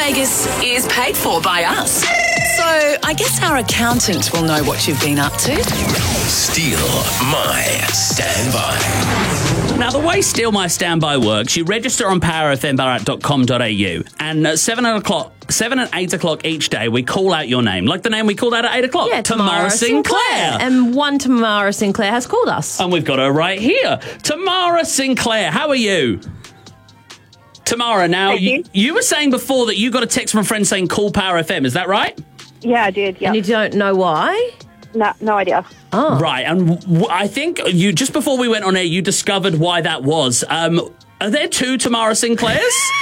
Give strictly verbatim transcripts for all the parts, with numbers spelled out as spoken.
Vegas is paid for by us. So I guess our accountant will know what you've been up to. Steal My Standby. Now, the way Steal My Standby works, you register on power f m ballarat dot com dot a u, and at seven o'clock, seven and eight o'clock each day, we call out your name, like the name we called out at eight o'clock. Yeah, Tamara, Tamara Sinclair. Sinclair. And one Tamara Sinclair has called us. And we've got her right here. Tamara Sinclair, how are you? Tamara, now, you. You, you were saying before that you got a text from a friend saying call Power F M, is that right? Yeah, I did, yeah. And you don't know why? No, no idea. Oh. Right, and w- I think you just before we went on air, you discovered why that was. Um, are there two Tamara Sinclairs?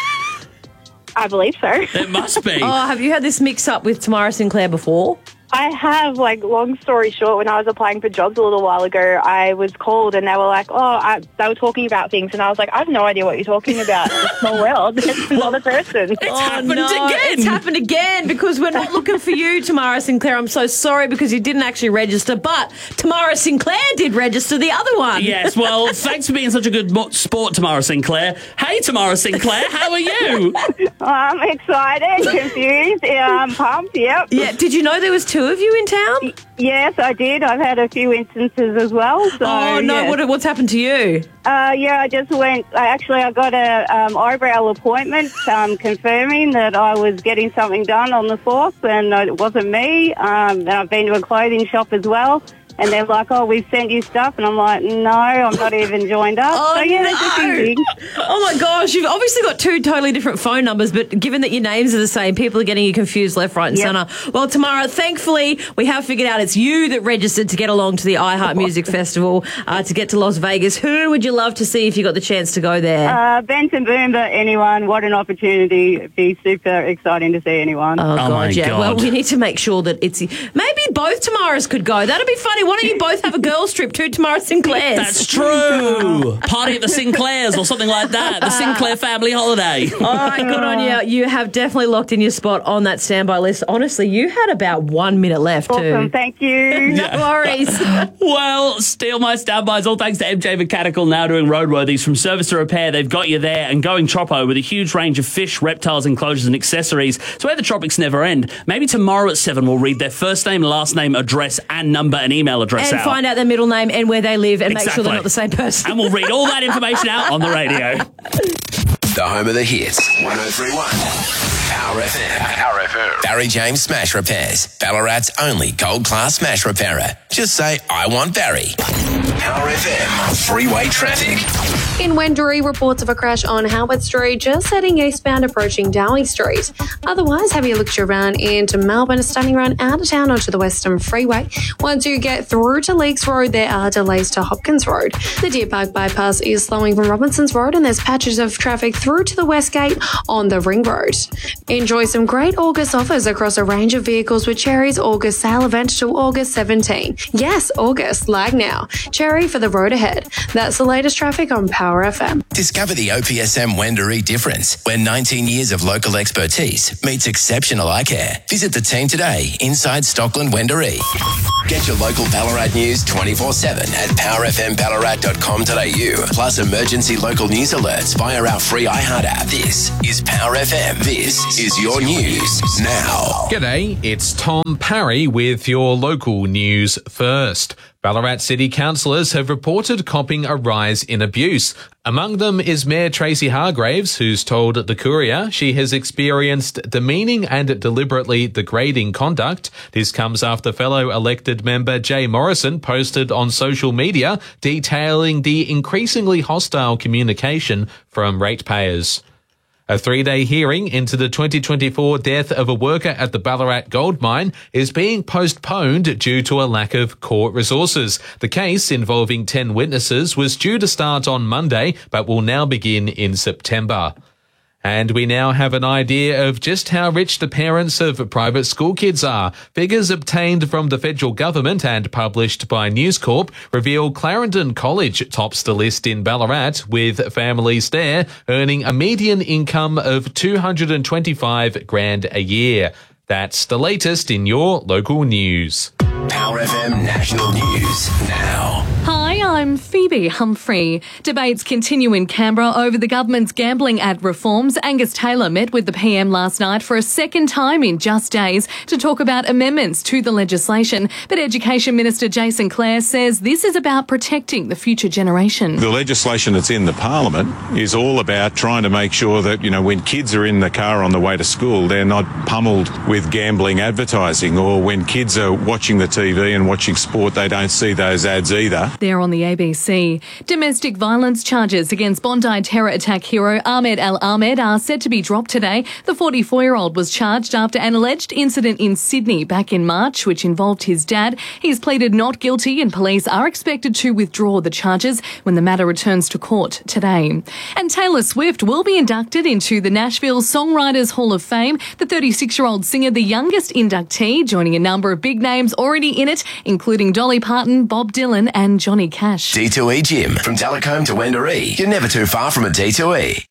I believe so. It must be. Oh, have you had this mix-up with Tamara Sinclair before? I have, like, long story short, when I was applying for jobs a little while ago, I was called and they were like, oh, I, they were talking about things. And I was like, I have no idea what you're talking about. It's a small world. It's not a person. It's oh, happened no, again. It's happened again because we're not looking for you, Tamara Sinclair. I'm so sorry because you didn't actually register, but Tamara Sinclair did register the other one. Yes, well, thanks for being such a good mo- sport, Tamara Sinclair. Hey, Tamara Sinclair, how are you? I'm excited, confused, yeah, I'm pumped, yep. Yeah, did you know there was two of you in town? Yes, I did. I've had a few instances as well. So, oh, no, yeah. what, what's happened to you? Uh, yeah, I just went, I actually, I got a um, eyebrow appointment um, confirming that I was getting something done on the fourth, and it wasn't me. Um, and I've been to a clothing shop as well. And they're like, oh, we've sent you stuff. And I'm like, no, I'm not even joined up. Oh, so, yeah, no. there's a few things. Oh, my gosh. You've obviously got two totally different phone numbers, but given that your names are the same, people are getting you confused left, right and Yep. centre. Well, Tamara, thankfully, we have figured out it's you that registered to get along to the iHeart Music Festival, uh, to get to Las Vegas. Who would you love to see if you got the chance to go there? Uh, Benson Boom, but anyone, what an opportunity. It'd be super exciting to see anyone. Oh, God, my yeah. God. Well, we need to make sure that it's... Maybe both Tamaras could go. That'd be funny. Why don't you both have a girls' trip, two Tamara Sinclairs? That's true. Party at the Sinclairs or something like that. The Sinclair family holiday. All right, good on you. You have definitely locked in your spot on that standby list. Honestly, you had about one minute left, too. Awesome, thank you. No worries. Well, Steal My Standbys, all thanks to M J Mechanical, now doing roadworthies from service to repair. They've got you there, and going Chopo with a huge range of fish, reptiles, enclosures and accessories. So where the tropics never end. Maybe tomorrow at seven we'll read their first name, last name, address and number and email address And out. find out their middle name and where they live and make sure Exactly. they're not the same person. And we'll read all that information out on the radio. The home of the hits. one oh three point one. Power F M. Power F M. Barry James Smash Repairs. Ballarat's only gold class smash repairer. Just say, I want Barry. Power F M. Freeway traffic. In Wendouree, reports of a crash on Howard Street, just heading eastbound approaching Dowling Street. Otherwise, have you looked around into Melbourne, a stunning run out of town onto the Western Freeway. Once you get through to Leakes Road, there are delays to Hopkins Road. The Deer Park bypass is slowing from Robinsons Road, and there's patches of traffic through to the West Gate on the Ring Road. Enjoy some great August offers across a range of vehicles with Cherry's August sale event till August seventeenth. Yes, August, like now. Cherry for the road ahead. That's the latest traffic on Power F M. Discover the O P S M Wendouree difference, where nineteen years of local expertise meets exceptional eye care. Visit the team today inside Stockland Wendouree. Get your local Ballarat news twenty-four seven at power f m ballarat dot com dot a u. Plus emergency local news alerts via our free iHeart app. This is Power F M. This is your news now. G'day, it's Tom Parry with your local news first. Ballarat City councillors have reported copping a rise in abuse. Among them is Mayor Tracy Hargraves, who's told The Courier she has experienced demeaning and deliberately degrading conduct. This comes after fellow elected member Jay Morrison posted on social media detailing the increasingly hostile communication from ratepayers. A three-day hearing into the twenty twenty-four death of a worker at the Ballarat gold mine is being postponed due to a lack of court resources. The case, involving ten witnesses, was due to start on Monday, but will now begin in September. And we now have an idea of just how rich the parents of private school kids are. Figures obtained from the federal government and published by News Corp reveal Clarendon College tops the list in Ballarat, with families there earning a median income of two hundred twenty-five grand a year. That's the latest in your local news. Power F M National News now. Hi, I'm Phoebe Humphrey. Debates continue in Canberra over the government's Gambling Act reforms. Angus Taylor met with the P M last night for a second time in just days to talk about amendments to the legislation. But Education Minister Jason Clare says this is about protecting the future generation. The legislation that's in the Parliament is all about trying to make sure that, you know, when kids are in the car on the way to school, they're not pummeled with gambling advertising, or when kids are watching the T V and watching sport, they don't see those ads either. There on the A B C. Domestic violence charges against Bondi terror attack hero Ahmed Al Ahmed are set to be dropped today. The forty-four-year-old was charged after an alleged incident in Sydney back in March, which involved his dad. He's pleaded not guilty and police are expected to withdraw the charges when the matter returns to court today. And Taylor Swift will be inducted into the Nashville Songwriters Hall of Fame. The thirty-six-year-old singer, the youngest inductee, joining a number of big names already in it, including Dolly Parton, Bob Dylan and Johnny Cash. D two E Gym. From Telecombe to Wendouree. You're never too far from a D two E.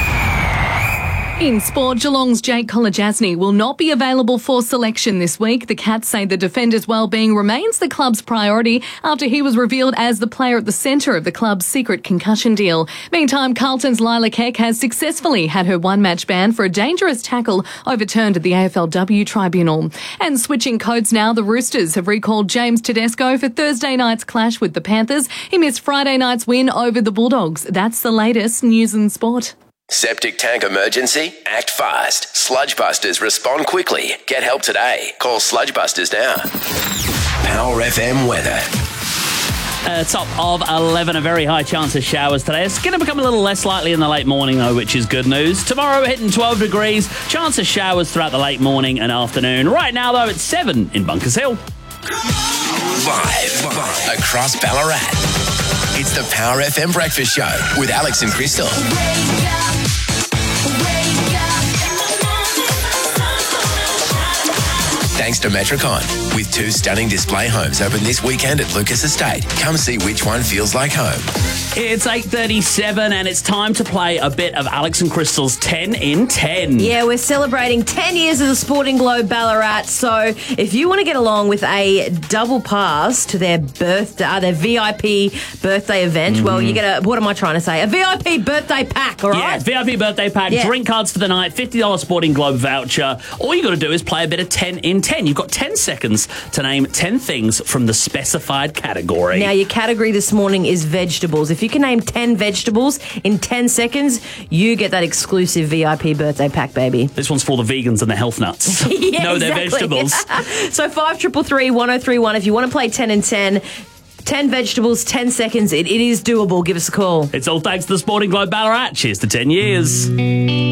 In sport, Geelong's Jake Kolodjasny will not be available for selection this week. The Cats say the defender's well-being remains the club's priority after he was revealed as the player at the centre of the club's secret concussion deal. Meantime, Carlton's Lila Keck has successfully had her one-match ban for a dangerous tackle overturned at the A F L W tribunal. And switching codes now, the Roosters have recalled James Tedesco for Thursday night's clash with the Panthers. He missed Friday night's win over the Bulldogs. That's the latest news and sport. Septic tank emergency? Act fast. Sludge Busters respond quickly. Get help today. Call Sludge Busters now. Power F M weather. Uh, top of eleven, a very high chance of showers today. It's going to become a little less likely in the late morning, though, which is good news. Tomorrow, we're hitting twelve degrees. Chance of showers throughout the late morning and afternoon. Right now, though, it's seven in Bunkers Hill. Live, live across Ballarat. It's the Power F M Breakfast Show with Alex and Crystal. Thanks to Metricon. With two stunning display homes open this weekend at Lucas Estate. Come see which one feels like home. It's eight thirty-seven and it's time to play a bit of Alex and Crystal's ten in ten. Yeah, we're celebrating ten years of the Sporting Globe Ballarat. So if you want to get along with a double pass to their birthday, uh, their V I P birthday event, mm. well, you get a, what am I trying to say? A V I P birthday pack, all right? Yeah, V I P birthday pack, yeah. Drink cards for the night, fifty dollars Sporting Globe voucher. All you got to do is play a bit of ten in ten. You've got ten seconds to name ten things from the specified category. Now, your category this morning is vegetables. If you can name ten vegetables in ten seconds, you get that exclusive V I P birthday pack, baby. This one's for the vegans and the health nuts. yeah, no, they're exactly. vegetables. So five triple three one oh three one. If you want to play ten in ten, ten vegetables, ten seconds. It, it is doable. Give us a call. It's all thanks to the Sporting Globe Ballarat. Cheers to ten years.